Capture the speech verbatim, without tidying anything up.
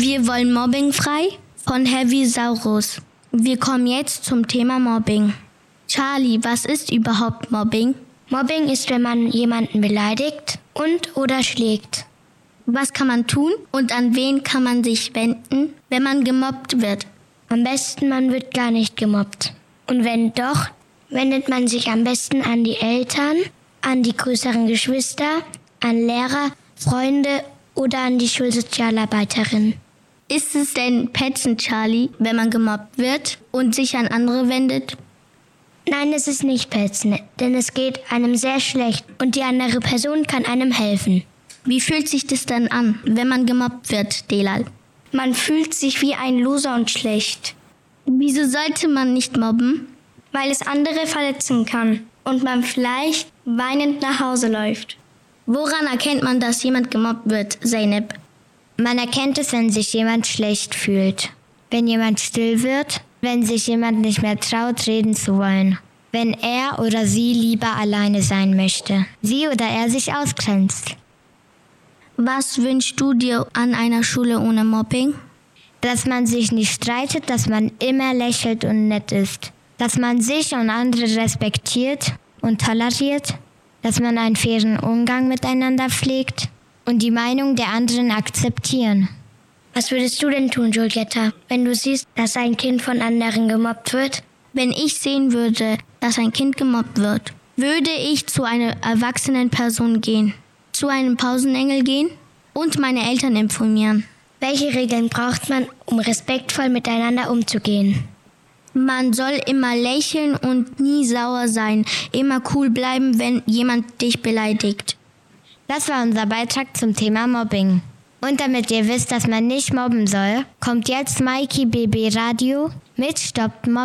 Wir wollen Mobbing frei von Heavysaurus. Wir kommen jetzt zum Thema Mobbing. Charlie, was ist überhaupt Mobbing? Mobbing ist, wenn man jemanden beleidigt und oder schlägt. Was kann man tun und an wen kann man sich wenden, wenn man gemobbt wird? Am besten, man wird gar nicht gemobbt. Und wenn doch, wendet man sich am besten an die Eltern, an die größeren Geschwister, an Lehrer, Freunde oder an die Schulsozialarbeiterin. Ist es denn petzend, Charlie, wenn man gemobbt wird und sich an andere wendet? Nein, es ist nicht petzend, denn es geht einem sehr schlecht und die andere Person kann einem helfen. Wie fühlt sich das dann an, wenn man gemobbt wird, Delal? Man fühlt sich wie ein Loser und schlecht. Wieso sollte man nicht mobben? Weil es andere verletzen kann und man vielleicht weinend nach Hause läuft. Woran erkennt man, dass jemand gemobbt wird, Zeynep? Man erkennt es, wenn sich jemand schlecht fühlt. Wenn jemand still wird, wenn sich jemand nicht mehr traut, reden zu wollen. Wenn er oder sie lieber alleine sein möchte. Sie oder er sich ausgrenzt. Was wünschst du dir an einer Schule ohne Mobbing? Dass man sich nicht streitet, dass man immer lächelt und nett ist. Dass man sich und andere respektiert und toleriert. Dass man einen fairen Umgang miteinander pflegt und die Meinung der anderen akzeptieren. Was würdest du denn tun, Giulietta, wenn du siehst, dass ein Kind von anderen gemobbt wird? Wenn ich sehen würde, dass ein Kind gemobbt wird, würde ich zu einer erwachsenen Person gehen, zu einem Pausenengel gehen und meine Eltern informieren. Welche Regeln braucht man, um respektvoll miteinander umzugehen? Man soll immer lächeln und nie sauer sein, immer cool bleiben, wenn jemand dich beleidigt. Das war unser Beitrag zum Thema Mobbing. Und damit ihr wisst, dass man nicht mobben soll, kommt jetzt Mikey B B Radio mit Stoppt Mobbing.